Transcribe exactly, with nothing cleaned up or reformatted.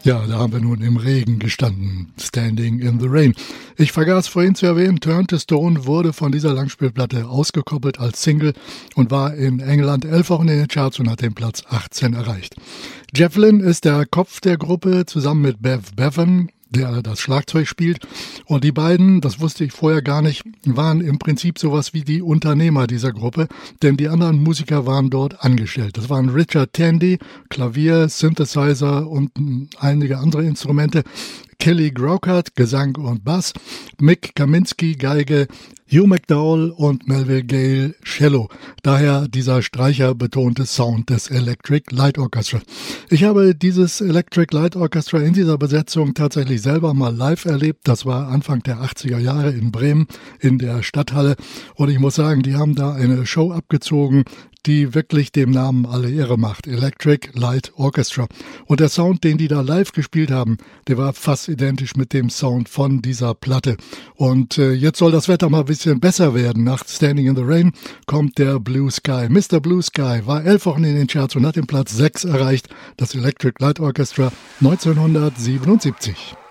Ja, da haben wir nun im Regen gestanden. Standing in the Rain. Ich vergaß vorhin zu erwähnen, Turn to Stone wurde von dieser Langspielplatte ausgekoppelt als Single und war in England elf Wochen in den Charts und hat den Platz achtzehn erreicht. Jeff Lynne ist der Kopf der Gruppe, zusammen mit Bev Bevan, der das Schlagzeug spielt. Und die beiden, das wusste ich vorher gar nicht, waren im Prinzip sowas wie die Unternehmer dieser Gruppe, denn die anderen Musiker waren dort angestellt. Das waren Richard Tandy, Klavier, Synthesizer und einige andere Instrumente, Kelly Grocott, Gesang und Bass, Mick Kaminski, Geige, Hugh McDowell und Melville Gale, Cello. Daher dieser streicherbetonte Sound des Electric Light Orchestra. Ich habe dieses Electric Light Orchestra in dieser Besetzung tatsächlich selber mal live erlebt. Das war Anfang der achtziger Jahre in Bremen in der Stadthalle. Und ich muss sagen, die haben da eine Show abgezogen, die wirklich dem Namen alle Ehre macht. Electric Light Orchestra. Und der Sound, den die da live gespielt haben, der war fast identisch mit dem Sound von dieser Platte. Und äh, jetzt soll das Wetter mal ein bisschen besser werden. Nach Standing in the Rain kommt der Blue Sky. Mister Blue Sky war elf Wochen in den Charts und hat den Platz sechs erreicht. Das Electric Light Orchestra neunzehnhundertsiebenundsiebzig.